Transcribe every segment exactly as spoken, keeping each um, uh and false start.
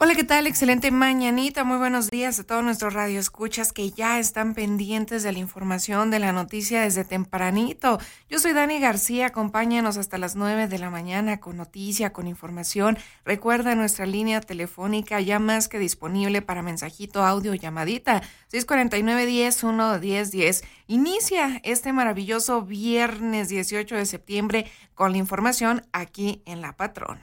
Hola, ¿qué tal? Excelente mañanita, muy buenos días a todos nuestros radioescuchas que ya están pendientes de la información, de la noticia desde tempranito. Yo soy Dani García, acompáñanos hasta las nueve de la mañana con noticia, con información. Recuerda nuestra línea telefónica ya más que disponible para mensajito, audio, llamadita, seis cuatro nueve, diez, uno, diez, diez. Inicia este maravilloso viernes dieciocho de septiembre con la información aquí en La Patrona.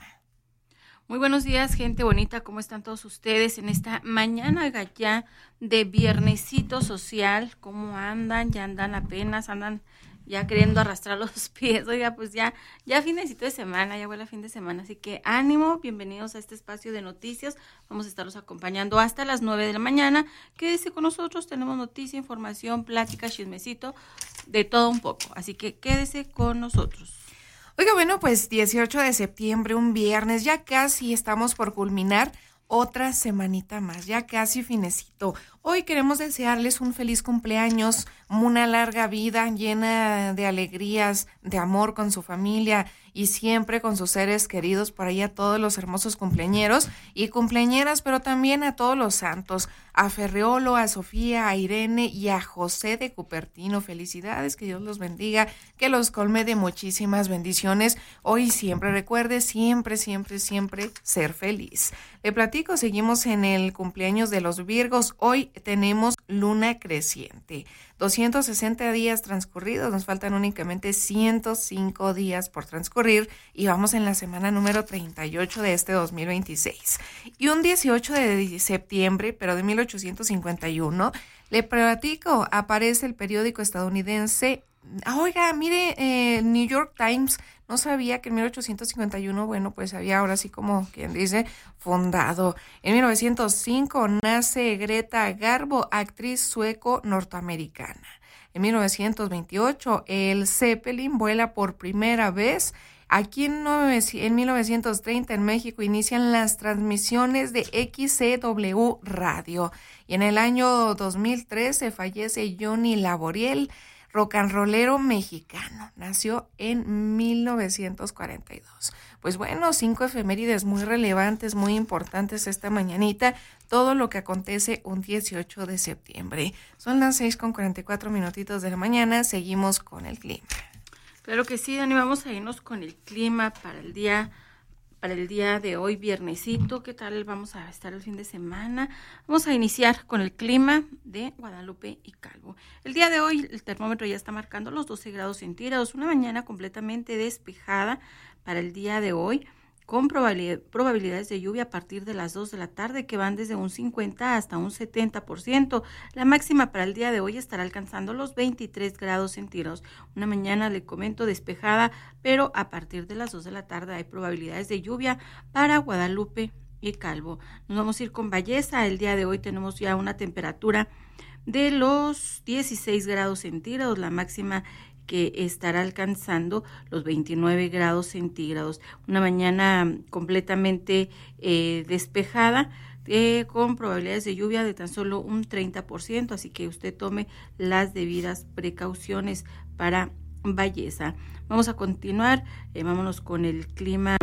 Muy buenos días, gente bonita, ¿cómo están todos ustedes en esta mañana ya de viernesito social? ¿Cómo andan? Ya andan apenas, andan ya queriendo arrastrar los pies. Oiga, pues ya, ya finecito de semana, ya huele a fin de semana, así que ánimo, bienvenidos a este espacio de noticias. Vamos a estarlos acompañando hasta las nueve de la mañana. Quédese con nosotros, tenemos noticia, información, plática, chismecito, de todo un poco, así que quédese con nosotros. Oiga, bueno, pues dieciocho de septiembre, un viernes, ya casi estamos por culminar otra semanita más, ya casi finecito. Hoy queremos desearles un feliz cumpleaños, una larga vida llena de alegrías, de amor con su familia y siempre con sus seres queridos, por ahí a todos los hermosos cumpleañeros y cumpleañeras, pero también a todos los santos, a Ferreolo, a Sofía, a Irene y a José de Cupertino. Felicidades, que Dios los bendiga, que los colme de muchísimas bendiciones. Hoy siempre recuerde, siempre, siempre, siempre ser feliz. Le platico, seguimos en el cumpleaños de los Virgos. Hoy tenemos luna creciente. doscientos sesenta días transcurridos, nos faltan únicamente ciento cinco días por transcurrir y vamos en la semana número treinta y ocho de este dos mil veintiséis. Y un dieciocho de septiembre, pero de mil ochocientos cincuenta y uno, le platico, aparece el periódico estadounidense. Oiga, mire, eh, New York Times, no sabía que en mil ochocientos cincuenta y uno, bueno, pues había ahora sí como quien dice, fundado. En mil novecientos cinco nace Greta Garbo, actriz sueco-norteamericana. En mil novecientos veintiocho, el Zeppelin vuela por primera vez. Aquí en, en mil novecientos treinta, en México, inician las transmisiones de X C W Radio. Y en el año dos mil trece fallece Johnny Laboriel, rock and rollero mexicano, nació en mil novecientos cuarenta y dos. Pues bueno, cinco efemérides muy relevantes, muy importantes esta mañanita, todo lo que acontece un dieciocho de septiembre. Son las seis con cuarenta y cuatro minutitos de la mañana, seguimos con el clima. Claro que sí, Dani, vamos a irnos con el clima para el día para el día de hoy, viernesito. ¿Qué tal vamos a estar el fin de semana? Vamos a iniciar con el clima de Guadalupe y Calvo. El día de hoy el termómetro ya está marcando los doce grados centígrados, una mañana completamente despejada para el día de hoy, con probabilidad, probabilidades de lluvia a partir de las dos de la tarde, que van desde un cincuenta hasta un setenta por ciento. La máxima para el día de hoy estará alcanzando los veintitrés grados centígrados. Una mañana, le comento, despejada, pero a partir de las dos de la tarde hay probabilidades de lluvia para Guadalupe y Calvo. Nos vamos a ir con Belleza. El día de hoy tenemos ya una temperatura de los dieciséis grados centígrados, la máxima que estará alcanzando los veintinueve grados centígrados. Una mañana completamente eh, despejada, eh, con probabilidades de lluvia de tan solo un treinta por ciento, así que usted tome las debidas precauciones para Belleza. Vamos a continuar, eh, vámonos con el clima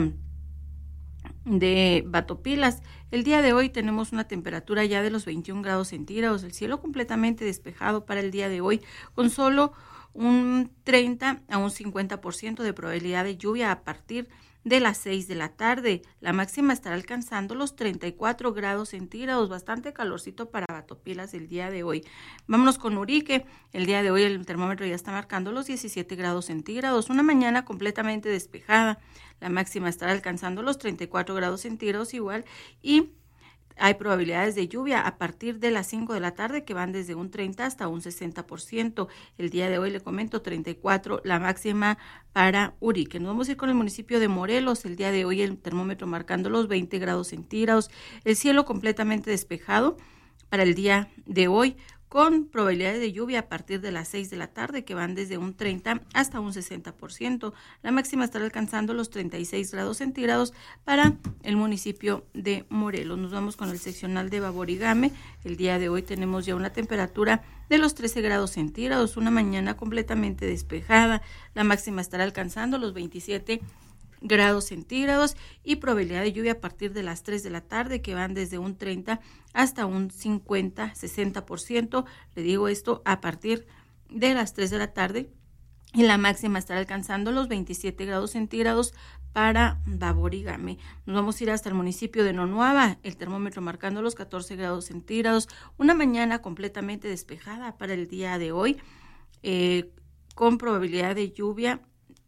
de Batopilas. El día de hoy tenemos una temperatura ya de los veintiún grados centígrados, el cielo completamente despejado para el día de hoy, con solo un treinta a un cincuenta por ciento de probabilidad de lluvia a partir de las seis de la tarde. La máxima estará alcanzando los treinta y cuatro grados centígrados, bastante calorcito para Batopilas el día de hoy. Vámonos con Urique. El día de hoy el termómetro ya está marcando los diecisiete grados centígrados, una mañana completamente despejada. La máxima estará alcanzando los treinta y cuatro grados centígrados igual, y hay probabilidades de lluvia a partir de las cinco de la tarde, que van desde un treinta hasta un sesenta por ciento. El día de hoy le comento treinta y cuatro, la máxima para Urique. Nos vamos a ir con el municipio de Morelos. El día de hoy el termómetro marcando los veinte grados centígrados. El cielo completamente despejado para el día de hoy, con probabilidades de lluvia a partir de las seis de la tarde, que van desde un treinta hasta un sesenta por ciento. La máxima estará alcanzando los treinta y seis grados centígrados para el municipio de Morelos. Nos vamos con el seccional de Baborigame. El día de hoy tenemos ya una temperatura de los trece grados centígrados, una mañana completamente despejada. La máxima estará alcanzando los veintisiete grados centígrados y probabilidad de lluvia a partir de las tres de la tarde, que van desde un treinta hasta un cincuenta, sesenta por ciento. Le digo esto a partir de las tres de la tarde, y la máxima estará alcanzando los veintisiete grados centígrados para Baborigame. Nos vamos a ir hasta el municipio de Nonuava, el termómetro marcando los catorce grados centígrados, una mañana completamente despejada para el día de hoy, eh, con probabilidad de lluvia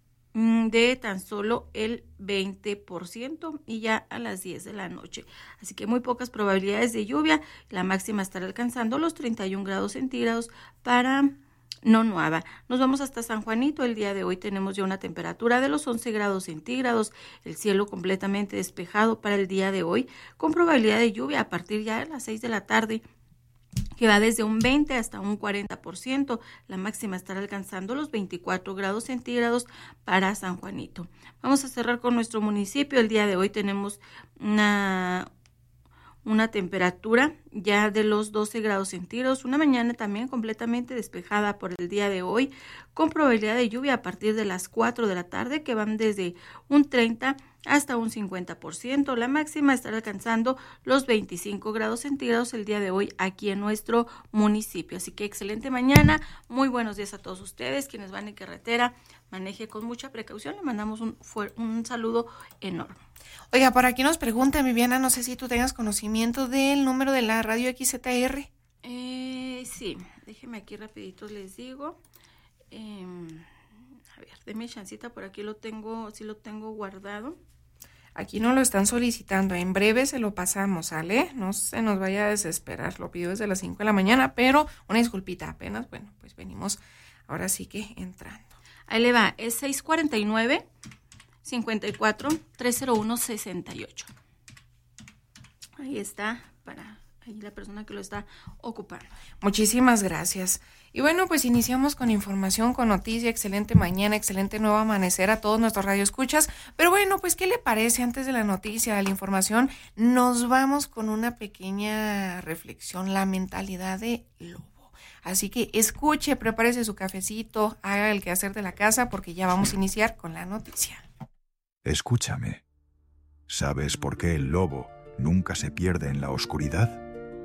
de tan solo el veinte por ciento y ya a las diez de la noche. Así que muy pocas probabilidades de lluvia. La máxima estará alcanzando los treinta y un grados centígrados para Nonuava. Nos vamos hasta San Juanito. El día de hoy tenemos ya una temperatura de los once grados centígrados, el cielo completamente despejado para el día de hoy, con probabilidad de lluvia a partir ya de las seis de la tarde, que va desde un veinte hasta un cuarenta por ciento. La máxima estará alcanzando los veinticuatro grados centígrados para San Juanito. Vamos a cerrar con nuestro municipio. El día de hoy tenemos una, una temperatura ya de los doce grados centígrados, una mañana también completamente despejada por el día de hoy, con probabilidad de lluvia a partir de las cuatro de la tarde, que van desde un treinta hasta un cincuenta por ciento. La máxima estará alcanzando los veinticinco grados centígrados el día de hoy aquí en nuestro municipio. Así que excelente mañana, muy buenos días a todos ustedes. Quienes van en carretera, maneje con mucha precaución. Le mandamos un, un saludo enorme. Oiga, por aquí nos pregunta Viviana, no sé si tú tengas conocimiento del número de la radio X Z R. Eh, sí, déjeme aquí rapidito les digo. Eh, a ver, deme chancita, por aquí lo tengo, sí lo tengo guardado. Aquí no lo están solicitando, en breve se lo pasamos, ¿sale? No se nos vaya a desesperar, lo pido desde las cinco de la mañana, pero una disculpita apenas, bueno, pues venimos ahora sí que entrando. Ahí le va, es seis cuarenta y nueve, cincuenta y cuatro, trescientos uno, sesenta y ocho. Ahí está, para ahí la persona que lo está ocupando. Muchísimas gracias. Y bueno, pues iniciamos con información, con noticia, excelente mañana, excelente nuevo amanecer a todos nuestros radioescuchas. Pero bueno, pues ¿qué le parece antes de la noticia, de la información? Nos vamos con una pequeña reflexión, la mentalidad de lobo. Así que escuche, prepárese su cafecito, haga el quehacer de la casa porque ya vamos a iniciar con la noticia. Escúchame. ¿Sabes por qué el lobo nunca se pierde en la oscuridad?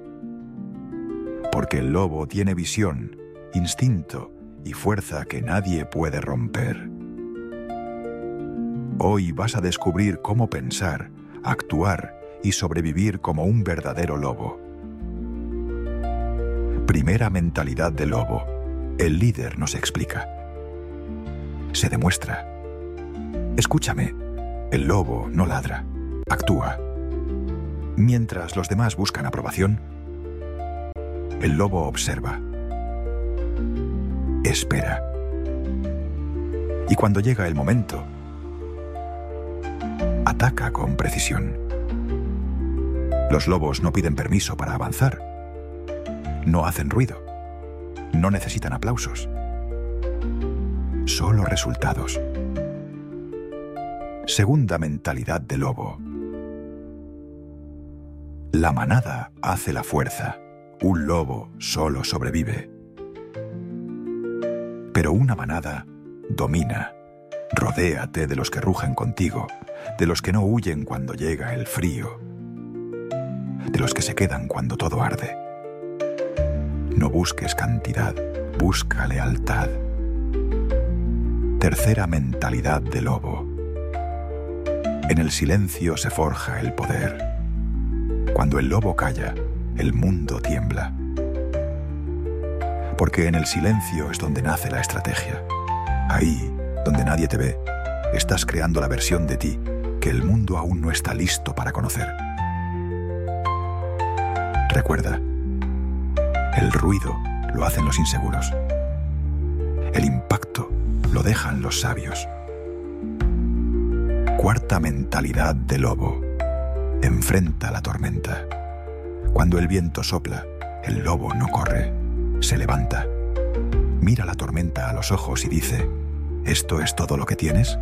Porque el lobo tiene visión, instinto y fuerza que nadie puede romper. Hoy vas a descubrir cómo pensar, actuar y sobrevivir como un verdadero lobo. Primera mentalidad de lobo. El líder nos explica. Se demuestra. Escúchame, el lobo no ladra, actúa. Mientras los demás buscan aprobación, el lobo observa. Espera. Y cuando llega el momento, ataca con precisión. Los lobos no piden permiso para avanzar. No hacen ruido. No necesitan aplausos. Solo resultados. Segunda mentalidad de lobo. La manada hace la fuerza. Un lobo solo sobrevive. Pero una manada domina. Rodéate de los que rugen contigo, de los que no huyen cuando llega el frío, de los que se quedan cuando todo arde. No busques cantidad, busca lealtad. Tercera mentalidad de lobo. En el silencio se forja el poder. Cuando el lobo calla, el mundo tiembla. Porque en el silencio es donde nace la estrategia. Ahí, donde nadie te ve, estás creando la versión de ti que el mundo aún no está listo para conocer. Recuerda, el ruido lo hacen los inseguros. El impacto lo dejan los sabios. Cuarta mentalidad de lobo. Enfrenta la tormenta. Cuando el viento sopla, el lobo no corre, se levanta. Mira la tormenta a los ojos y dice: ¿esto es todo lo que tienes?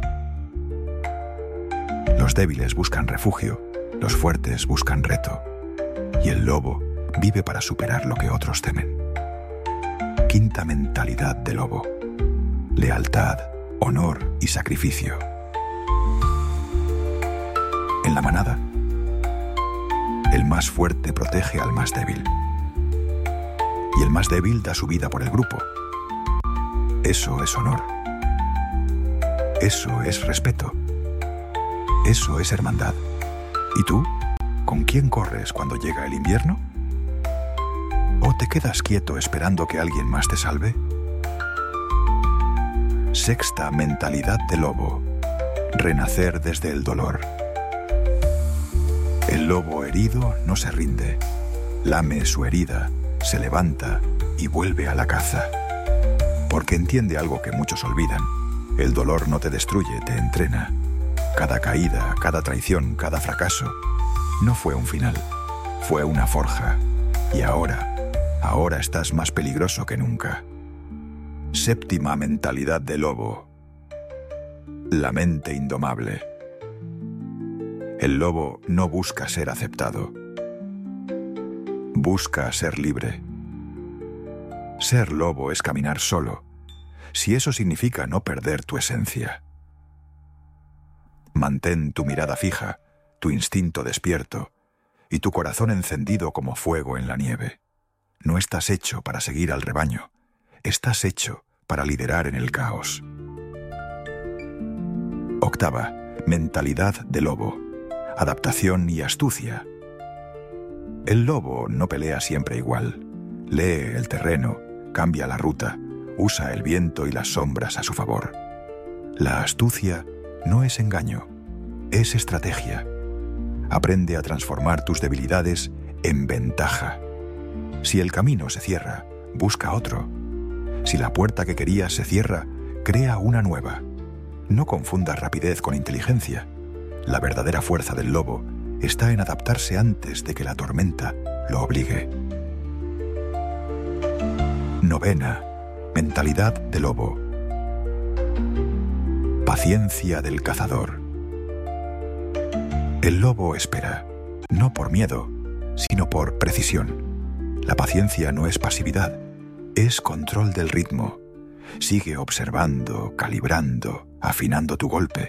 Los débiles buscan refugio, los fuertes buscan reto, y el lobo vive para superar lo que otros temen. Quinta mentalidad de lobo. Lealtad, honor y sacrificio. En la manada, el más fuerte protege al más débil. Y el más débil da su vida por el grupo. Eso es honor. Eso es respeto. Eso es hermandad. ¿Y tú? ¿Con quién corres cuando llega el invierno? ¿O te quedas quieto esperando que alguien más te salve? Sexta mentalidad de lobo. Renacer desde el dolor. El lobo herido no se rinde. Lame su herida, se levanta y vuelve a la caza. Porque entiende algo que muchos olvidan. El dolor no te destruye, te entrena. Cada caída, cada traición, cada fracaso no fue un final, fue una forja. Y ahora, ahora estás más peligroso que nunca. Séptima mentalidad de lobo. La mente indomable. El lobo no busca ser aceptado. Busca ser libre. Ser lobo es caminar solo, si eso significa no perder tu esencia. Mantén tu mirada fija, tu instinto despierto y tu corazón encendido como fuego en la nieve. No estás hecho para seguir al rebaño, estás hecho para liderar en el caos. Octava, mentalidad de lobo, adaptación y astucia. El lobo no pelea siempre igual. Lee el terreno, cambia la ruta, usa el viento y las sombras a su favor. La astucia no es engaño, es estrategia. Aprende a transformar tus debilidades en ventaja. Si el camino se cierra, busca otro. Si la puerta que querías se cierra, crea una nueva. No confundas rapidez con inteligencia. La verdadera fuerza del lobo está en adaptarse antes de que la tormenta lo obligue. Novena, mentalidad de lobo. Paciencia del cazador. El lobo espera, no por miedo, sino por precisión. La paciencia no es pasividad, es control del ritmo. Sigue observando, calibrando, afinando tu golpe.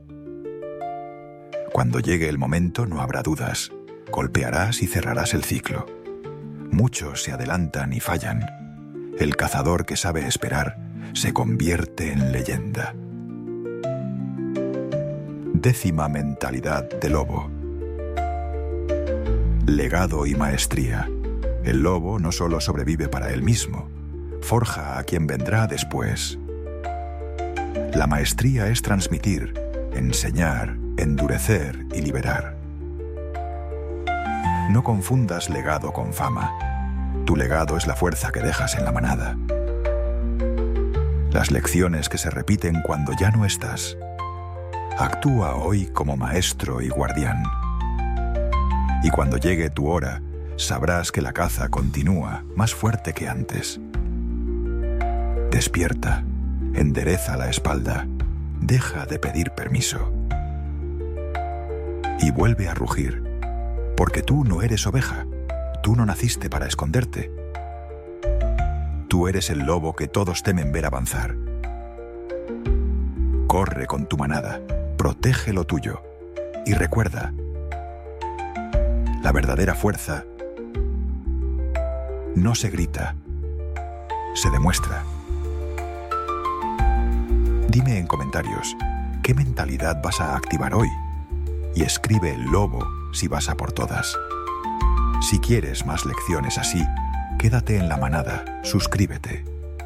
Cuando llegue el momento no habrá dudas. Golpearás y cerrarás el ciclo. Muchos se adelantan y fallan. El cazador que sabe esperar se convierte en leyenda. Décima mentalidad de lobo. Legado y maestría. El lobo no solo sobrevive para él mismo, forja a quien vendrá después. La maestría es transmitir, enseñar, endurecer y liberar. No confundas legado con fama. Tu legado es la fuerza que dejas en la manada. Las lecciones que se repiten cuando ya no estás. Actúa hoy como maestro y guardián. Y cuando llegue tu hora, sabrás que la caza continúa más fuerte que antes. Despierta, endereza la espalda, deja de pedir permiso. Y vuelve a rugir, porque tú no eres oveja, tú no naciste para esconderte. Tú eres el lobo que todos temen ver avanzar. Corre con tu manada, protege lo tuyo y recuerda, la verdadera fuerza no se grita, se demuestra. Dime en comentarios, ¿qué mentalidad vas a activar hoy? Y escribe el lobo si vas a por todas. Si quieres más lecciones así, quédate en la manada, suscríbete.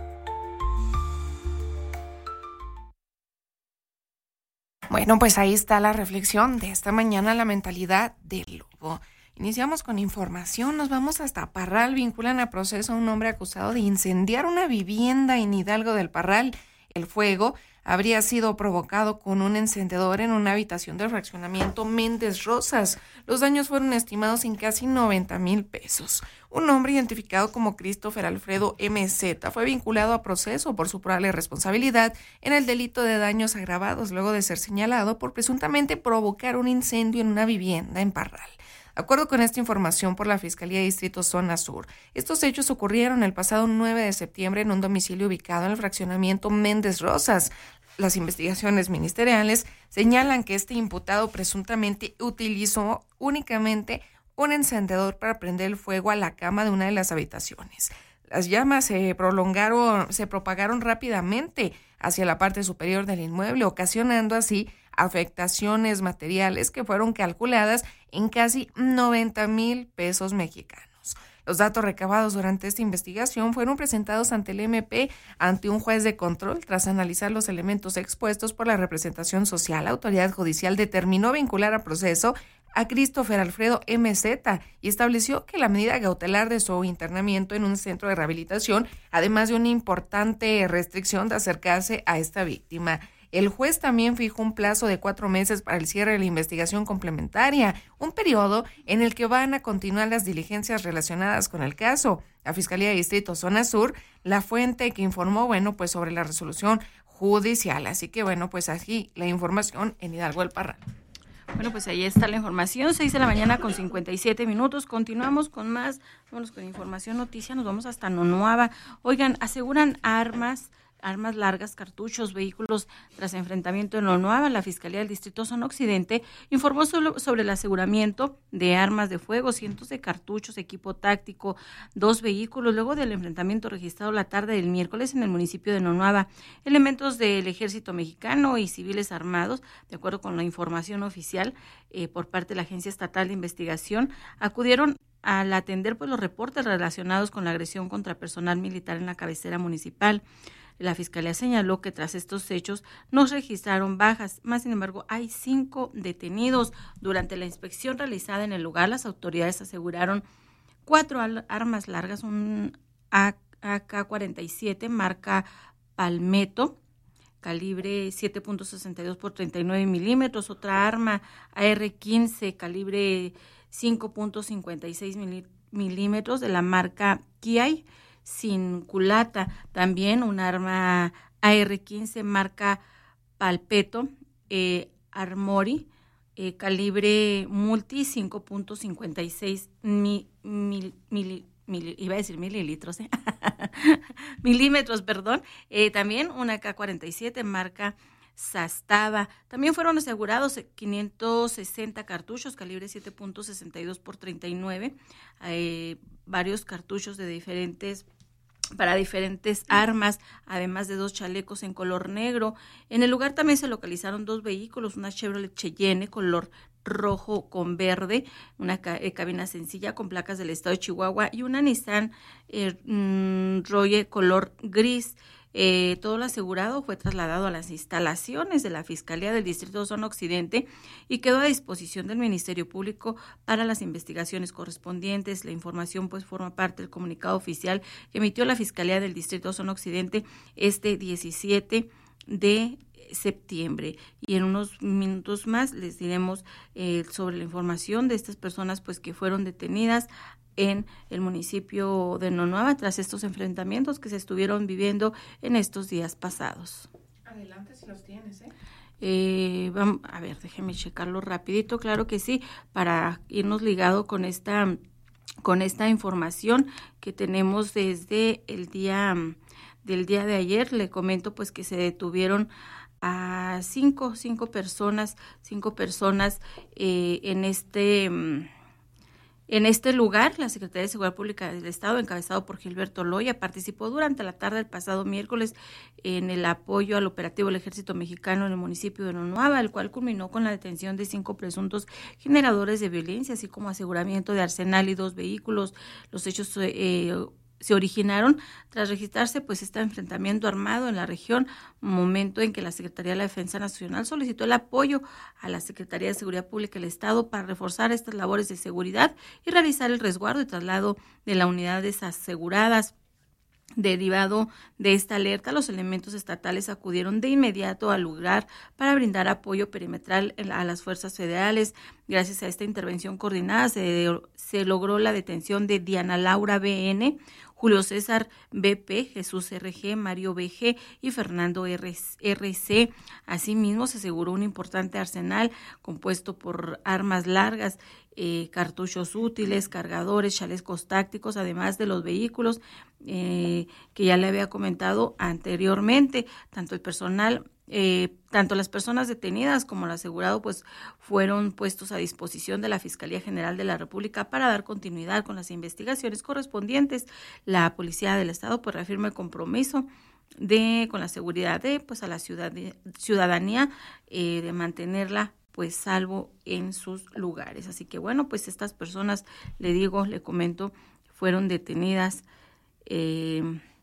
Bueno, pues ahí está la reflexión de esta mañana, la mentalidad del lobo. Iniciamos con información, nos vamos hasta Parral. Vinculan a proceso a un hombre acusado de incendiar una vivienda en Hidalgo del Parral. El fuego habría sido provocado con un encendedor en una habitación del fraccionamiento Méndez Rosas. Los daños fueron estimados en casi noventa mil pesos. Un hombre identificado como Christopher Alfredo M Z fue vinculado a proceso por su probable responsabilidad en el delito de daños agravados, luego de ser señalado por presuntamente provocar un incendio en una vivienda en Parral. De acuerdo con esta información por la Fiscalía de Distrito Zona Sur, estos hechos ocurrieron el pasado nueve de septiembre en un domicilio ubicado en el fraccionamiento Méndez Rosas. Las investigaciones ministeriales señalan que este imputado presuntamente utilizó únicamente un encendedor para prender el fuego a la cama de una de las habitaciones. Las llamas se prolongaron, se propagaron rápidamente hacia la parte superior del inmueble, ocasionando así afectaciones materiales que fueron calculadas en casi noventa mil pesos mexicanos. Los datos recabados durante esta investigación fueron presentados ante el M P ante un juez de control. Tras analizar los elementos expuestos por la representación social, la autoridad judicial determinó vincular a proceso a Christopher Alfredo M Z y estableció que la medida cautelar de su internamiento en un centro de rehabilitación, además de una importante restricción de acercarse a esta víctima. El juez también fijó un plazo de cuatro meses para el cierre de la investigación complementaria, un periodo en el que van a continuar las diligencias relacionadas con el caso. La Fiscalía de Distrito Zona Sur, la fuente que informó, bueno, pues sobre la resolución judicial. Así que, bueno, pues aquí la información en Hidalgo del Parral. Bueno, pues ahí está la información, seis de la mañana con cincuenta y siete minutos. Continuamos con más, vámonos con información, noticia, nos vamos hasta Nonuava. Oigan, aseguran armas, armas largas, cartuchos, vehículos tras enfrentamiento en Nonuava. La Fiscalía del Distrito Zona Occidente informó solo sobre el aseguramiento de armas de fuego, cientos de cartuchos, equipo táctico, dos vehículos, luego del enfrentamiento registrado la tarde del miércoles en el municipio de Nonuava. Elementos del Ejército Mexicano y civiles armados, de acuerdo con la información oficial eh, por parte de la Agencia Estatal de Investigación, acudieron al atender pues, los reportes relacionados con la agresión contra personal militar en la cabecera municipal. La Fiscalía señaló que tras estos hechos no se registraron bajas, más sin embargo hay cinco detenidos. Durante la inspección realizada en el lugar, las autoridades aseguraron cuatro al- armas largas, un A K cuarenta y siete marca Palmetto, calibre siete punto sesenta y dos por treinta y nueve milímetros, otra arma A R quince, calibre cinco punto cincuenta y seis milímetros de la marca Kiai, sin culata, también un arma A R quince marca Palmetto, eh, Armory, eh, calibre multi cinco punto cincuenta y seis mi, mil, mil, mil, iba a decir mililitros, ¿eh? milímetros, perdón, eh, también una A K cuarenta y siete marca Zastava. También fueron asegurados quinientos sesenta cartuchos, calibre siete punto sesenta y dos por treinta y nueve, eh, varios cartuchos de diferentes para diferentes armas, además de dos chalecos en color negro. En el lugar también se localizaron dos vehículos, una Chevrolet Cheyenne color rojo con verde, una ca- eh, cabina sencilla con placas del estado de Chihuahua y una Nissan eh, mm, Rogue color gris. Eh, todo lo asegurado fue trasladado a las instalaciones de la Fiscalía del Distrito Zona Occidente y quedó a disposición del Ministerio Público para las investigaciones correspondientes. La información pues forma parte del comunicado oficial que emitió la Fiscalía del Distrito Zona Occidente este diecisiete de septiembre. Y en unos minutos más les diremos eh, sobre la información de estas personas pues que fueron detenidas en el municipio de Nonuava tras estos enfrentamientos que se estuvieron viviendo en estos días pasados. Adelante si los tienes, ¿eh? Eh, vamos, a ver, déjeme checarlo rapidito, claro que sí, para irnos ligado con esta, con esta información que tenemos desde el día del día de ayer. Le comento pues que se detuvieron a cinco, cinco personas, cinco personas eh, en este En este lugar. La Secretaría de Seguridad Pública del Estado, encabezado por Gilberto Loya, participó durante la tarde del pasado miércoles en el apoyo al operativo del Ejército Mexicano en el municipio de Nonuava, el cual culminó con la detención de cinco presuntos generadores de violencia, así como aseguramiento de arsenal y dos vehículos. Los hechos eh, se originaron tras registrarse pues este enfrentamiento armado en la región, momento en que la Secretaría de la Defensa Nacional solicitó el apoyo a la Secretaría de Seguridad Pública del Estado para reforzar estas labores de seguridad y realizar el resguardo y traslado de las unidades aseguradas. Derivado de esta alerta, los elementos estatales acudieron de inmediato al lugar para brindar apoyo perimetral a las fuerzas federales. Gracias a esta intervención coordinada se, se logró la detención de Diana Laura B N, Julio César B P, Jesús R G, Mario B G y Fernando R C. Asimismo, se aseguró un importante arsenal compuesto por armas largas, eh, cartuchos útiles, cargadores, chalecos tácticos, además de los vehículos eh, que ya le había comentado anteriormente. Tanto el personal Eh, tanto las personas detenidas como el asegurado pues fueron puestos a disposición de la Fiscalía General de la República para dar continuidad con las investigaciones correspondientes. La Policía del Estado pues reafirma el compromiso de con la seguridad de pues a la ciudad, ciudadanía eh, de mantenerla pues salvo en sus lugares. Así que bueno, pues estas personas, le digo, le comento, fueron detenidas eh,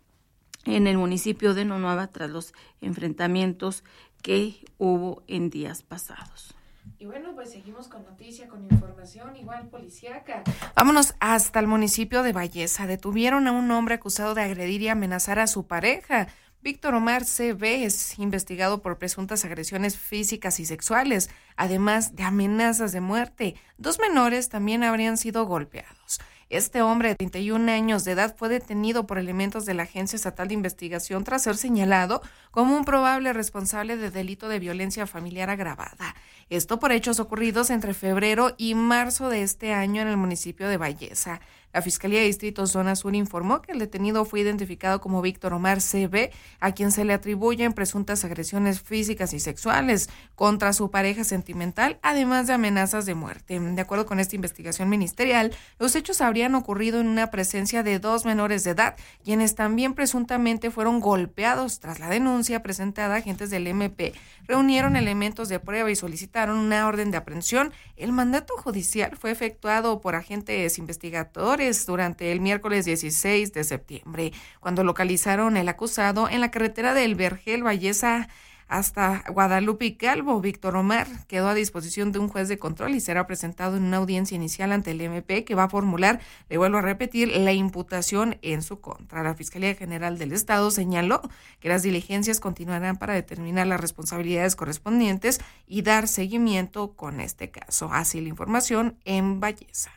en el municipio de Nonuava tras los enfrentamientos que hubo en días pasados. Y bueno, pues seguimos con noticia, con información igual policíaca. Vámonos hasta el municipio de Valleza. Detuvieron a un hombre acusado de agredir y amenazar a su pareja. Víctor Omar C B es investigado por presuntas agresiones físicas y sexuales, además de amenazas de muerte. Dos menores también habrían sido golpeados. Este hombre de treinta y un años de edad fue detenido por elementos de la Agencia Estatal de Investigación tras ser señalado como un probable responsable de delito de violencia familiar agravada. Esto por hechos ocurridos entre febrero y marzo de este año en el municipio de Valleza. La Fiscalía de Distrito Zona Sur informó que el detenido fue identificado como Víctor Omar C B, a quien se le atribuyen presuntas agresiones físicas y sexuales contra su pareja sentimental, además de amenazas de muerte. De acuerdo con esta investigación ministerial, los hechos habrían ocurrido en una presencia de dos menores de edad, quienes también presuntamente fueron golpeados. Tras la denuncia presentada, agentes del M P reunieron elementos de prueba y solicitaron una orden de aprehensión. El mandato judicial fue efectuado por agentes investigadores durante el miércoles dieciséis de septiembre, cuando localizaron el acusado en la carretera del Vergel Valleza hasta Guadalupe y Calvo. Víctor Omar quedó a disposición de un juez de control y será presentado en una audiencia inicial ante el M P, que va a formular, le vuelvo a repetir, la imputación en su contra. La Fiscalía General del Estado señaló que las diligencias continuarán para determinar las responsabilidades correspondientes y dar seguimiento con este caso. Así la información en Valleza.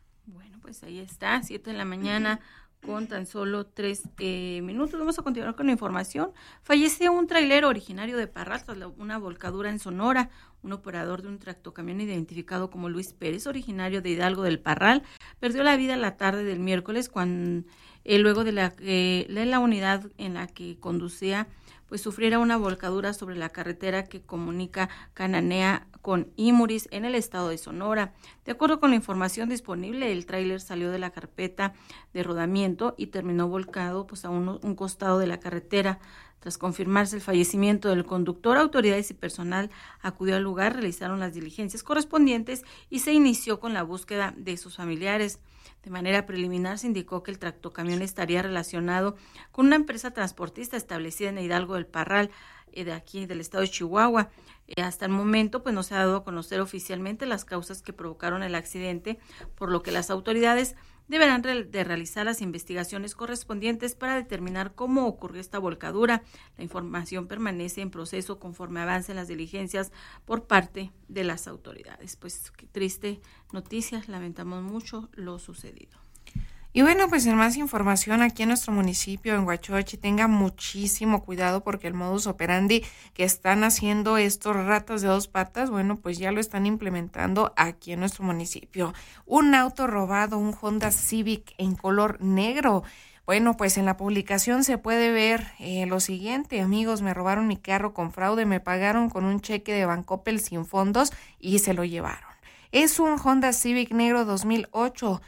Pues ahí está, siete de la mañana con tan solo tres eh, minutos. Vamos a continuar con la información. Falleció un trailero originario de Parral tras una volcadura en Sonora. Un operador de un tractocamión identificado como Luis Pérez, originario de Hidalgo del Parral, perdió la vida la tarde del miércoles cuando eh, luego de la, eh, de la unidad en la que conducía pues sufriera una volcadura sobre la carretera que comunica Cananea con Imuris en el estado de Sonora. De acuerdo con la información disponible, el tráiler salió de la carpeta de rodamiento y terminó volcado pues a un, un costado de la carretera. Tras confirmarse el fallecimiento del conductor, autoridades y personal acudió al lugar, realizaron las diligencias correspondientes y se inició con la búsqueda de sus familiares. De manera preliminar se indicó que el tractocamión estaría relacionado con una empresa transportista establecida en Hidalgo del Parral, eh, de aquí del estado de Chihuahua. Eh, hasta el momento pues no se ha dado a conocer oficialmente las causas que provocaron el accidente, por lo que las autoridades deberán re- de realizar las investigaciones correspondientes para determinar cómo ocurrió esta volcadura. La información permanece en proceso conforme avancen las diligencias por parte de las autoridades. Pues qué triste noticia, lamentamos mucho lo sucedido. Y bueno, pues en más información aquí en nuestro municipio, en Huachochi, tenga muchísimo cuidado porque el modus operandi que están haciendo estos ratas de dos patas, bueno, pues ya lo están implementando aquí en nuestro municipio. Un auto robado, un Honda Civic en color negro. Bueno, pues en la publicación se puede ver eh, lo siguiente: amigos, me robaron mi carro con fraude, me pagaron con un cheque de Bancoppel sin fondos y se lo llevaron. Es un Honda Civic negro dos mil ocho,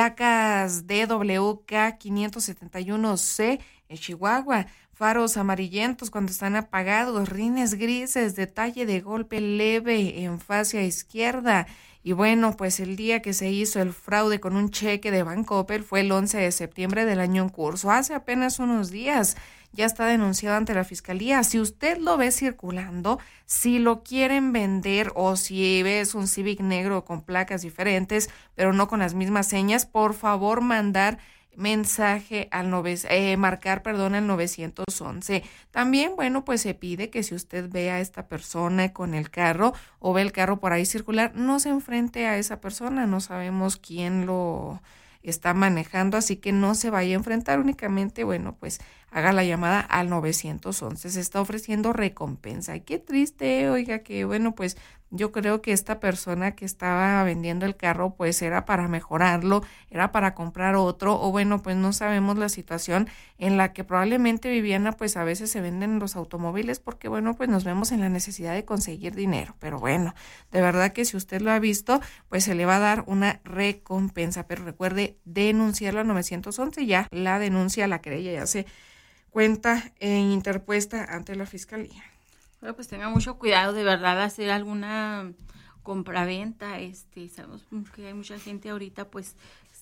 placas D W K quinientos setenta y uno C en Chihuahua, faros amarillentos cuando están apagados, rines grises, detalle de golpe leve en fascia izquierda. Y bueno, pues el día que se hizo el fraude con un cheque de Bancoppel fue el once de septiembre del año en curso, hace apenas unos días. Ya está denunciado ante la Fiscalía. Si usted lo ve circulando, si lo quieren vender o si ves un Civic negro con placas diferentes, pero no con las mismas señas, por favor mandar mensaje al nove, eh, marcar, perdón, al nueve once. También, bueno, pues se pide que si usted ve a esta persona con el carro o ve el carro por ahí circular, no se enfrente a esa persona. No sabemos quién lo está manejando, así que no se vaya a enfrentar. Únicamente, bueno, pues haga la llamada al nueve once. Se está ofreciendo recompensa. Y qué triste, oiga, que bueno, pues yo creo que esta persona que estaba vendiendo el carro pues era para mejorarlo, era para comprar otro, o bueno, pues no sabemos la situación en la que probablemente Viviana, pues a veces se venden los automóviles porque bueno, pues nos vemos en la necesidad de conseguir dinero, pero bueno, de verdad que si usted lo ha visto, pues se le va a dar una recompensa, pero recuerde denunciarlo al nueve once, ya la denuncia, la querella ya se cuenta e interpuesta ante la fiscalía. Bueno, pues tenga mucho cuidado de verdad hacer alguna compraventa, este, sabemos que hay mucha gente ahorita pues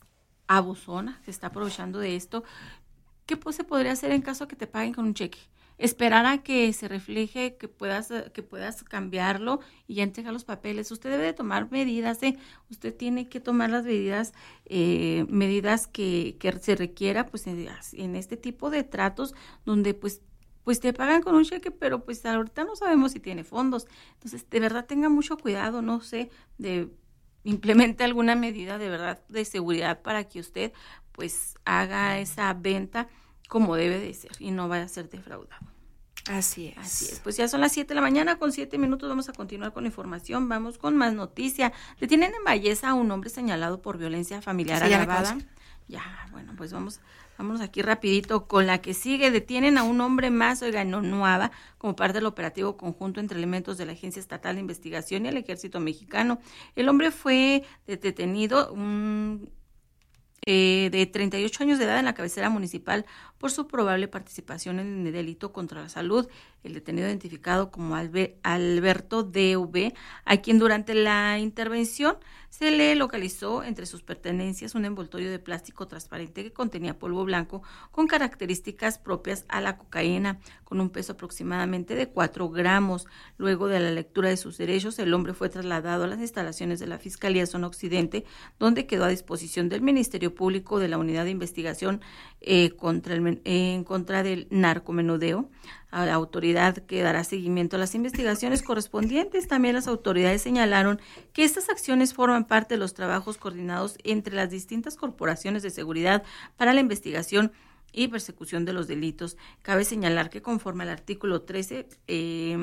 abusona, se está aprovechando de esto. ¿Qué pues se podría hacer en caso que te paguen con un cheque? Esperar a que se refleje, que puedas, que puedas cambiarlo y ya entregar los papeles. Usted debe de tomar medidas, ¿eh? Usted tiene que tomar las medidas, eh, medidas que, que se requiera pues en, en este tipo de tratos donde pues pues te pagan con un cheque, pero pues ahorita no sabemos si tiene fondos. Entonces, de verdad, tenga mucho cuidado, no sé, de implemente alguna medida de verdad de seguridad para que usted pues haga esa venta como debe de ser y no vaya a ser defraudado. Así es. Así es. Pues ya son las siete de la mañana con siete minutos. Vamos a continuar con la información. Vamos con más noticia. Detienen en Valleza a un hombre señalado por violencia familiar sí, agravada. Ya, bueno, pues vamos, vámonos aquí rapidito con la que sigue. Detienen a un hombre más, oiga, en Onuaba, como parte del operativo conjunto entre elementos de la Agencia Estatal de Investigación y el Ejército Mexicano. El hombre fue detenido, un Eh, de treinta y ocho años de edad en la cabecera municipal por su probable participación en el delito contra la salud. El detenido identificado como Albe- Alberto D V, a quien durante la intervención se le localizó entre sus pertenencias un envoltorio de plástico transparente que contenía polvo blanco con características propias a la cocaína, con un peso aproximadamente de cuatro gramos. Luego de la lectura de sus derechos, el hombre fue trasladado a las instalaciones de la Fiscalía Zona Occidente, donde quedó a disposición del Ministerio Público de la Unidad de Investigación eh, contra el, eh, en contra del narcomenudeo. A la autoridad que dará seguimiento a las investigaciones correspondientes. También las autoridades señalaron que estas acciones forman parte de los trabajos coordinados entre las distintas corporaciones de seguridad para la investigación y persecución de los delitos. Cabe señalar que conforme al artículo trece eh,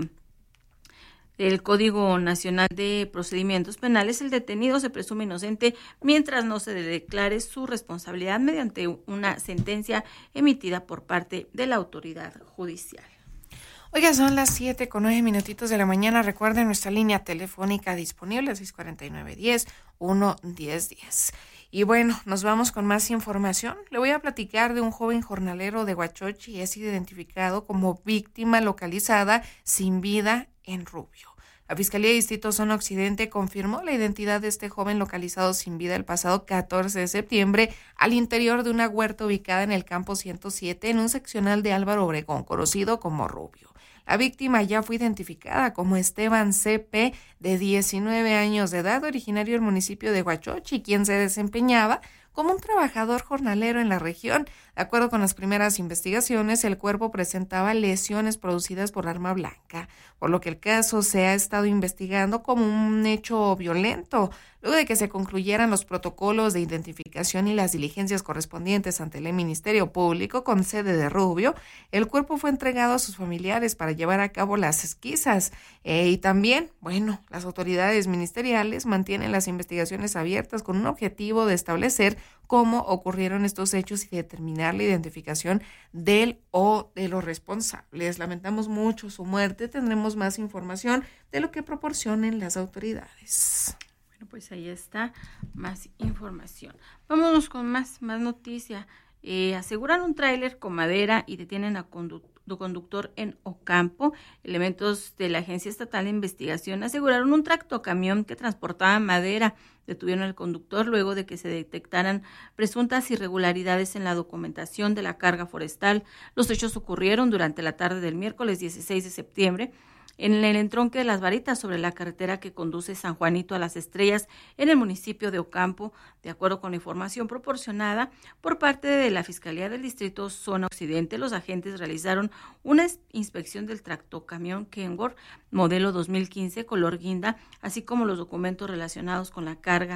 del Código Nacional de Procedimientos Penales, el detenido se presume inocente mientras no se declare su responsabilidad mediante una sentencia emitida por parte de la autoridad judicial. Oiga, son las siete con nueve minutitos de la mañana. Recuerden nuestra línea telefónica disponible, seis cuatro nueve, diez, uno, diez, diez. Y bueno, nos vamos con más información. Le voy a platicar de un joven jornalero de Huachochi, es identificado como víctima localizada sin vida en Rubio. La Fiscalía de Distrito Zona Occidente confirmó la identidad de este joven localizado sin vida el pasado catorce de septiembre al interior de una huerta ubicada en el campo ciento siete en un seccional de Álvaro Obregón, conocido como Rubio. La víctima ya fue identificada como Esteban C P, de diecinueve años de edad, originario del municipio de Huachochi, quien se desempeñaba como un trabajador jornalero en la región. De acuerdo con las primeras investigaciones, el cuerpo presentaba lesiones producidas por arma blanca, por lo que el caso se ha estado investigando como un hecho violento. Luego de que se concluyeran los protocolos de identificación y las diligencias correspondientes ante el Ministerio Público con sede de Rubio, el cuerpo fue entregado a sus familiares para llevar a cabo las pesquisas. Eh, y también, bueno, las autoridades ministeriales mantienen las investigaciones abiertas con un objetivo de establecer cómo ocurrieron estos hechos y determinar la identificación del o de los responsables. Lamentamos mucho su muerte. Tendremos más información de lo que proporcionen las autoridades. Bueno, pues ahí está más información. Vámonos con más, más noticia. Eh, aseguran un tráiler con madera y detienen a conductor. conductor en Ocampo. Elementos de la Agencia Estatal de Investigación aseguraron un tractocamión que transportaba madera. Detuvieron al conductor luego de que se detectaran presuntas irregularidades en la documentación de la carga forestal. Los hechos ocurrieron durante la tarde del miércoles dieciséis de septiembre en el entronque de Las Varitas, sobre la carretera que conduce San Juanito a Las Estrellas, en el municipio de Ocampo. De acuerdo con la información proporcionada por parte de la Fiscalía del Distrito Zona Occidente, los agentes realizaron una inspección del tractocamión Kenworth modelo dos mil quince color guinda, así como los documentos relacionados con la carga.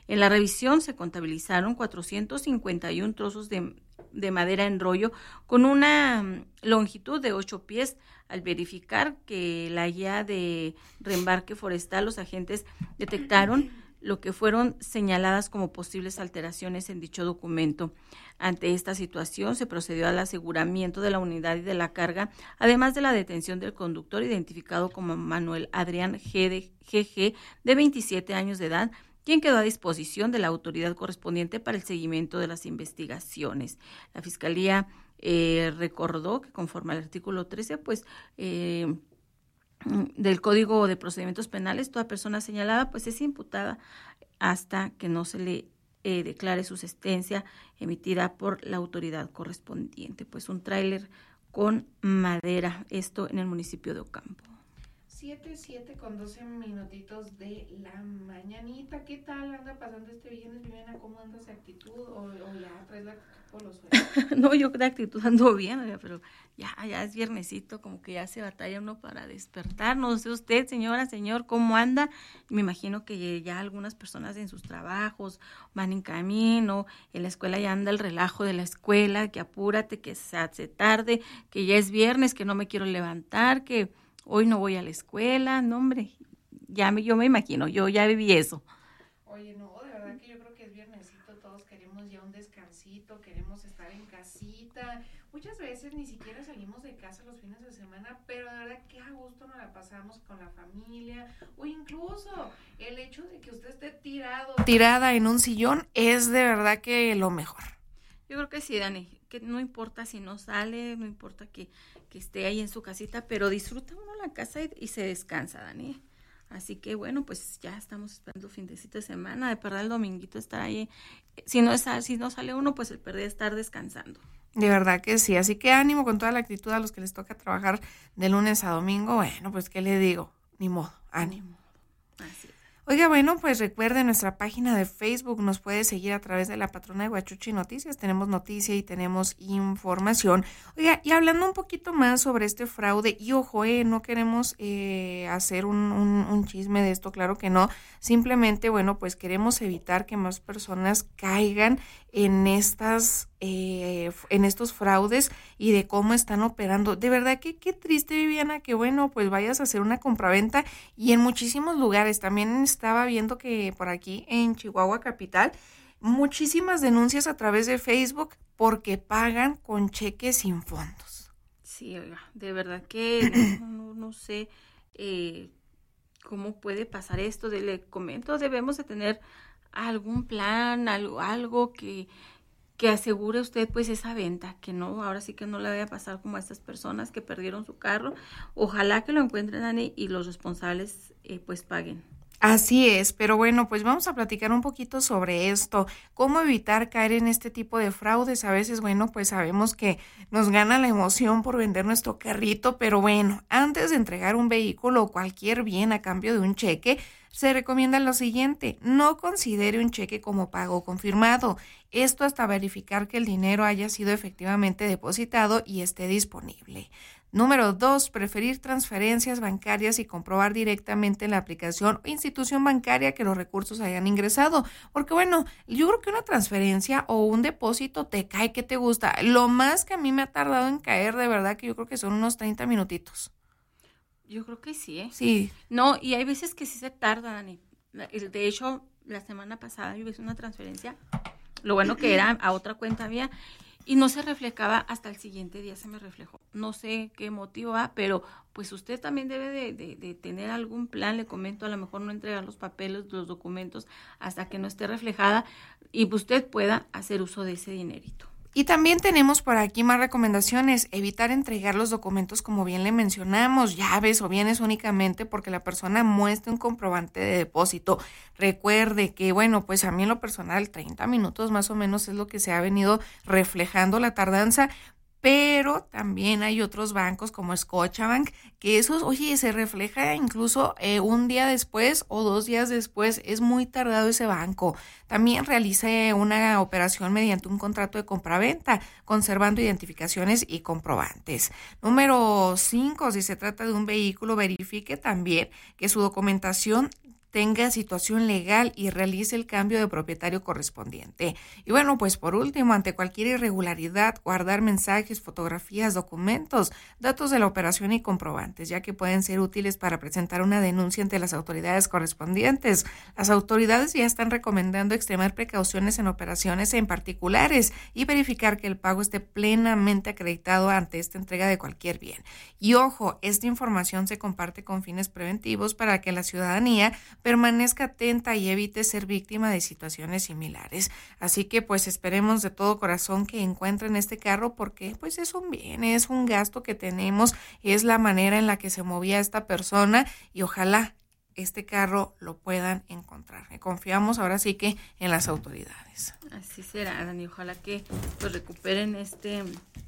En la revisión se contabilizaron cuatrocientos cincuenta y uno trozos de, de madera en rollo con una longitud de ocho pies. Al verificar que la guía de reembarque forestal, los agentes detectaron lo que fueron señaladas como posibles alteraciones en dicho documento. Ante esta situación se procedió al aseguramiento de la unidad y de la carga, además de la detención del conductor identificado como Manuel Adrián G. G., de veintisiete años de edad, quien quedó a disposición de la autoridad correspondiente para el seguimiento de las investigaciones. La Fiscalía eh, recordó que conforme al artículo trece, pues eh, del Código de Procedimientos Penales, toda persona señalada pues es imputada hasta que no se le eh, declare su sentencia emitida por la autoridad correspondiente. Pues un tráiler con madera, esto en el municipio de Ocampo. siete, siete con doce minutitos de la mañanita. ¿Qué tal anda pasando este viernes, Viviana? ¿Cómo anda esa actitud? ¿O, o ya traes la actitud por los suelos? No, yo de actitud ando bien, pero ya, ya es viernesito, como que ya se batalla uno para despertar. No sé usted, señora, señor, ¿cómo anda? Me imagino que ya algunas personas en sus trabajos van en camino, en la escuela ya anda el relajo de la escuela, que apúrate, que se hace tarde, que ya es viernes, que no me quiero levantar, que hoy no voy a la escuela. No, hombre, ya me, yo me imagino, yo ya viví eso. Oye, no, de verdad que yo creo que es viernesito, todos queremos ya un descansito, queremos estar en casita. Muchas veces ni siquiera salimos de casa los fines de semana, pero de verdad que a gusto nos la pasamos con la familia, o incluso el hecho de que usted esté tirado, tirada en un sillón, es de verdad que lo mejor. Yo creo que sí, Dani, que no importa si no sale, no importa que, que esté ahí en su casita, pero disfruta uno la casa y, y se descansa, Dani. Así que bueno, pues ya estamos esperando findecito de semana, de perder el dominguito, estar ahí. Si no, es, si no sale uno, pues el perder estar descansando. De verdad que sí, así que ánimo con toda la actitud a los que les toca trabajar de lunes a domingo. Bueno, pues ¿qué le digo? Ni modo, ánimo. Así es. Oiga, bueno, pues recuerden nuestra página de Facebook, nos puede seguir a través de la Patrona de Huachuchi Noticias, tenemos noticia y tenemos información. Oiga, y hablando un poquito más sobre este fraude, y ojo, eh, no queremos eh, hacer un, un, un chisme de esto, claro que no, simplemente, bueno, pues queremos evitar que más personas caigan en estas eh, en estos fraudes y de cómo están operando. De verdad que qué triste, Viviana, que bueno, pues vayas a hacer una compraventa y en muchísimos lugares. También estaba viendo que por aquí en Chihuahua capital, muchísimas denuncias a través de Facebook porque pagan con cheques sin fondos. Sí, oiga, de verdad que no, no, no sé eh, cómo puede pasar esto. De, le comento, debemos de tener algún plan, algo, algo que, que asegure usted pues esa venta, que no, ahora sí que no le vaya a pasar como a estas personas que perdieron su carro. Ojalá que lo encuentren, Dani, y los responsables eh, pues paguen. Así es, pero bueno, pues vamos a platicar un poquito sobre esto, cómo evitar caer en este tipo de fraudes. A veces, bueno, pues sabemos que nos gana la emoción por vender nuestro carrito, pero bueno, antes de entregar un vehículo o cualquier bien a cambio de un cheque, se recomienda lo siguiente: no considere un cheque como pago confirmado, esto hasta verificar que el dinero haya sido efectivamente depositado y esté disponible. Número dos, preferir transferencias bancarias y comprobar directamente en la aplicación o institución bancaria que los recursos hayan ingresado. Porque bueno, yo creo que una transferencia o un depósito te cae, ¿qué te gusta? Lo más que a mí me ha tardado en caer, de verdad, que yo creo que son unos treinta minutitos. Yo creo que sí, ¿eh? Sí. No, y hay veces que sí se tarda, Dani. De hecho, la semana pasada yo hice una transferencia, lo bueno que era a otra cuenta mía, y no se reflejaba hasta el siguiente día, se me reflejó. No sé qué motivo va, pero pues usted también debe de, de, de tener algún plan. Le comento, a lo mejor no entregar los papeles, los documentos hasta que no esté reflejada y usted pueda hacer uso de ese dinerito. Y también tenemos por aquí más recomendaciones: evitar entregar los documentos, como bien le mencionamos, llaves o bienes únicamente porque la persona muestre un comprobante de depósito. Recuerde que, bueno, pues a mí en lo personal treinta minutos más o menos es lo que se ha venido reflejando la tardanza, pero también hay otros bancos como Scotiabank que esos, oye, se refleja incluso eh, un día después o dos días después. Es muy tardado ese banco. También realice una operación mediante un contrato de compraventa, conservando identificaciones y comprobantes. Número cinco, si se trata de un vehículo, verifique también que su documentación tenga situación legal y realice el cambio de propietario correspondiente. Y bueno, pues por último, ante cualquier irregularidad, guardar mensajes, fotografías, documentos, datos de la operación y comprobantes, ya que pueden ser útiles para presentar una denuncia ante las autoridades correspondientes. Las autoridades ya están recomendando extremar precauciones en operaciones en particulares y verificar que el pago esté plenamente acreditado ante esta entrega de cualquier bien. Y ojo, esta información se comparte con fines preventivos para que la ciudadanía permanezca atenta y evite ser víctima de situaciones similares. Así que pues esperemos de todo corazón que encuentren este carro, porque pues es un bien, es un gasto que tenemos, es la manera en la que se movía esta persona y ojalá este carro lo puedan encontrar. Confiamos ahora sí que en las autoridades. Así será, Dani, ojalá que pues recuperen este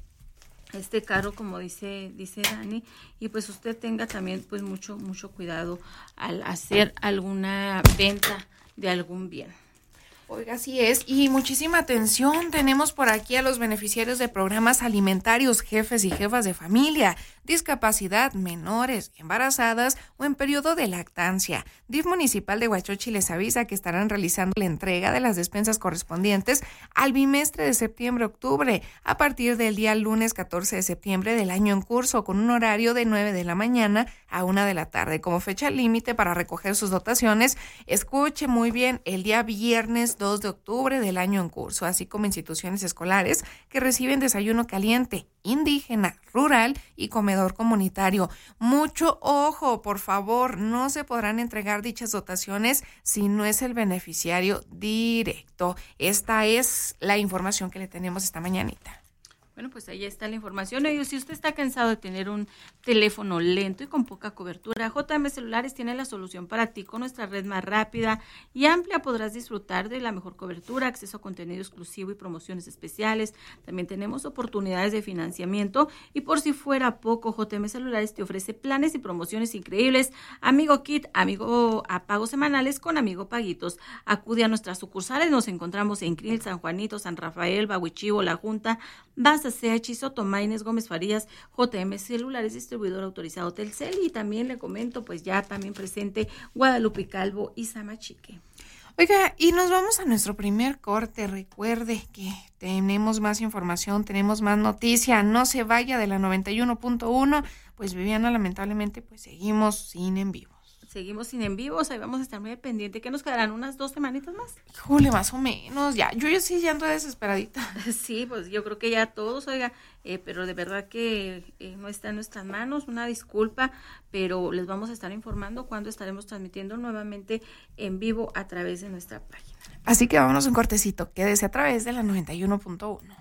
este carro, como dice dice Dani, y pues usted tenga también pues mucho mucho cuidado al hacer alguna venta de algún bien. Oiga, así es, y muchísima atención, tenemos por aquí a los beneficiarios de programas alimentarios, jefes y jefas de familia, discapacidad, menores, embarazadas o en periodo de lactancia. D I F municipal de Huachochi les avisa que estarán realizando la entrega de las despensas correspondientes al bimestre de septiembre-octubre a partir del día lunes catorce de septiembre del año en curso, con un horario de nueve de la mañana a una de la tarde. Como fecha límite para recoger sus dotaciones, escuche muy bien, el día viernes dos de octubre del año en curso, así como instituciones escolares que reciben desayuno caliente, indígena, rural y comedor comunitario. Mucho ojo, por favor, no se podrán entregar dichas dotaciones si no es el beneficiario directo. Esta es la información que le tenemos esta mañanita. Bueno, pues ahí está la información. Y si usted está cansado de tener un teléfono lento y con poca cobertura, J M Celulares tiene la solución para ti. Con nuestra red más rápida y amplia podrás disfrutar de la mejor cobertura, acceso a contenido exclusivo y promociones especiales. También tenemos oportunidades de financiamiento y por si fuera poco, J M Celulares te ofrece planes y promociones increíbles. Amigo Kit, amigo a pagos semanales con Amigo Paguitos. Acude a nuestras sucursales. Nos encontramos en Krill, San Juanito, San Rafael, Bahuichivo, La Junta, Baza C H, Sotomaines, Gómez Farías. J M Celulares, distribuidor autorizado Telcel. Y también le comento, pues ya también presente Guadalupe Calvo y Samachique. Oiga, y nos vamos a nuestro primer corte. Recuerde que tenemos más información, tenemos más noticia. No se vaya de la noventa y uno punto uno. Pues Viviana, lamentablemente, pues seguimos sin en vivo. Seguimos sin en vivos, ahí vamos a estar muy pendientes. ¿Qué nos quedarán? ¿Unas dos semanitas más? Híjole, más o menos, ya, yo, yo sí ya ando desesperadita. Sí, pues yo creo que ya todos, oiga, eh, pero de verdad que eh, no está en nuestras manos, una disculpa, pero les vamos a estar informando cuando estaremos transmitiendo nuevamente en vivo a través de nuestra página. Así que vámonos un cortecito, quédese a través de la noventa y uno punto uno.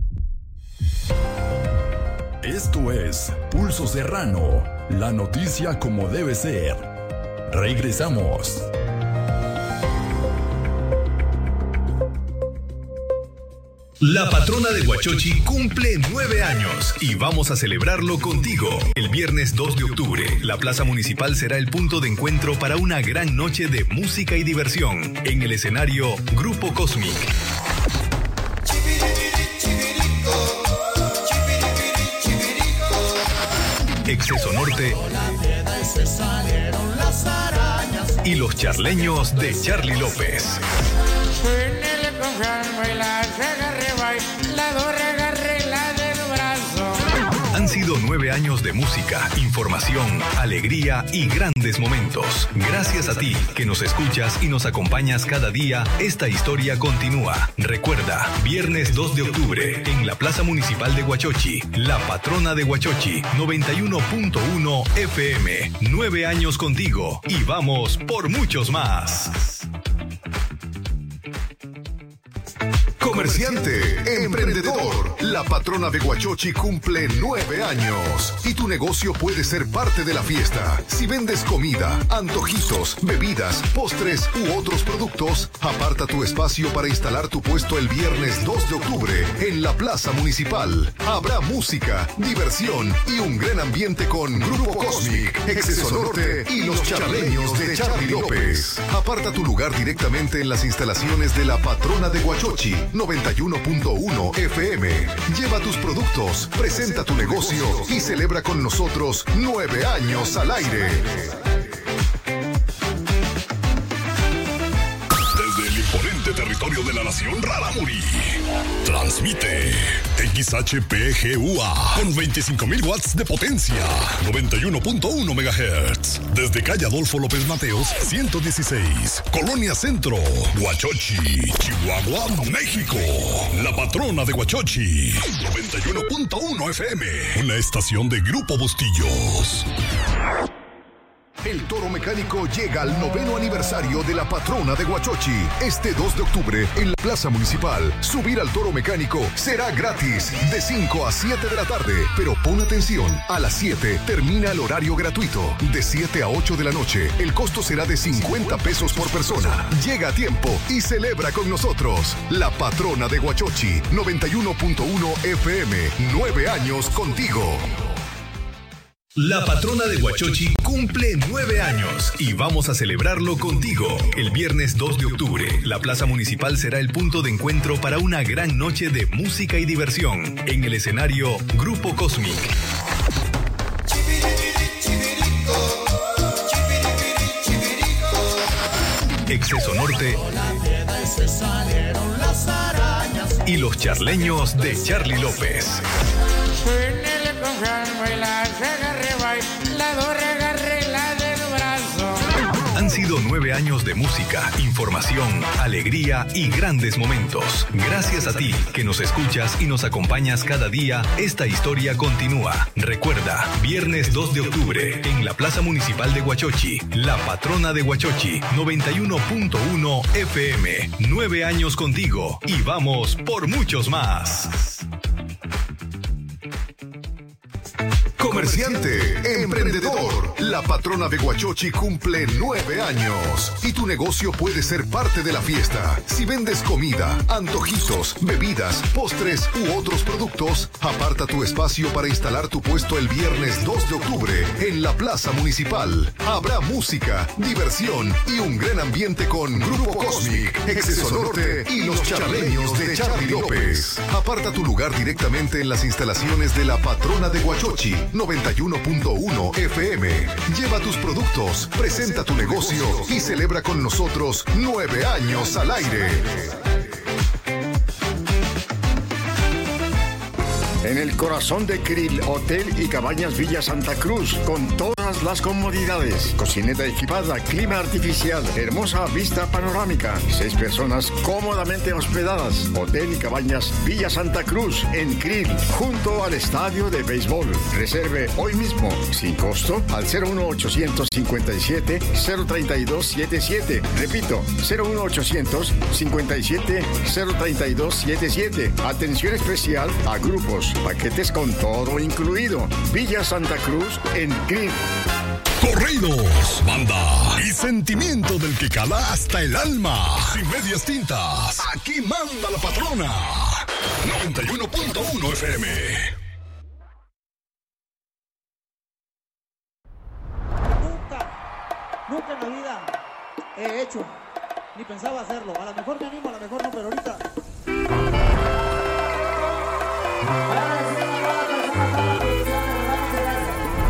Esto es Pulso Serrano, la noticia como debe ser. Regresamos. La patrona de Huachochi cumple nueve años y vamos a celebrarlo contigo. El viernes dos de octubre, la Plaza Municipal será el punto de encuentro para una gran noche de música y diversión. En el escenario, Grupo Cosmic. Exceso Norte y los charleños de Charly López. Han sido nueve años de música, información, alegría y grandes momentos. Gracias a ti que nos escuchas y nos acompañas cada día, esta historia continúa. Recuerda, viernes dos de octubre, en la Plaza Municipal de Huachochi, la patrona de Huachochi, noventa y uno punto uno F M. Nueve años contigo y vamos por muchos más. Comerciante, emprendedor, la patrona de Huachochi cumple nueve años y tu negocio puede ser parte de la fiesta. Si vendes comida, antojitos, bebidas, postres u otros productos, aparta tu espacio para instalar tu puesto el viernes dos de octubre en la Plaza Municipal. Habrá música, diversión y un gran ambiente con Grupo Cosmic, Exceso Norte y los charleños de Charly López. Aparta tu lugar directamente en las instalaciones de la patrona de Huachochi, noventa y uno punto uno F M. Lleva tus productos, presenta tu negocio y celebra con nosotros nueve años al aire. territorio de la nación Rarámuri. Transmite X H P G U A con veinticinco mil watts de potencia, noventa y uno punto uno megahertz. Desde calle Adolfo López Mateos, ciento dieciséis, Colonia Centro, Huachochi, Chihuahua, México. La patrona de Huachochi, noventa y uno punto uno F M, una estación de Grupo Bustillos. El Toro Mecánico llega al noveno aniversario de la patrona de Huachochi. Este dos de octubre, en la Plaza Municipal, subir al Toro Mecánico será gratis de cinco a siete de la tarde. Pero pon atención, a las siete termina el horario gratuito. De siete a ocho de la noche, el costo será de cincuenta pesos por persona. Llega a tiempo y celebra con nosotros. La patrona de Huachochi, noventa y uno punto uno F M, nueve años contigo. La patrona de Huachochi cumple nueve años y vamos a celebrarlo contigo. El viernes dos de octubre, la Plaza Municipal será el punto de encuentro para una gran noche de música y diversión. En el escenario, Grupo Cosmic. Exceso Norte y los charleños de Charly López. Han sido nueve años de música, información, alegría y grandes momentos. Gracias a ti que nos escuchas y nos acompañas cada día, esta historia continúa. Recuerda, viernes dos de octubre, en la Plaza Municipal de Huachochi, la patrona de Huachochi, noventa y uno punto uno F M. Nueve años contigo y vamos por muchos más. Comerciante, emprendedor, la patrona de Huachochi cumple nueve años y tu negocio puede ser parte de la fiesta. Si vendes comida, antojitos, bebidas, postres u otros productos, aparta tu espacio para instalar tu puesto el viernes dos de octubre en la Plaza Municipal. Habrá música, diversión y un gran ambiente con Grupo Cosmic, Exceso Norte y los charleños de Charly López. Aparta tu lugar directamente en las instalaciones de la patrona de Huachochi, noventa y uno punto uno F M. Lleva tus productos, presenta tu negocio y celebra con nosotros nueve años al aire. En el corazón de Krill, Hotel y Cabañas Villa Santa Cruz, con todas las comodidades. Cocineta equipada, clima artificial, hermosa vista panorámica. Seis personas cómodamente hospedadas. Hotel y Cabañas Villa Santa Cruz, en Krill, junto al estadio de béisbol. Reserve hoy mismo, sin costo, al cero uno ochocientos cincuenta y siete cero treinta y dos setenta y siete. Repito, cero uno ochocientos cincuenta y siete cero treinta y dos setenta y siete. Atención especial a grupos, paquetes con todo incluido. Villa Santa Cruz en Krill. Corridos, banda y sentimiento del que cala hasta el alma. Sin medias tintas, aquí manda la patrona. noventa y uno punto uno F M. Nunca, nunca en la vida he hecho, ni pensaba hacerlo. A lo mejor me animo, a lo mejor no, pero ahorita...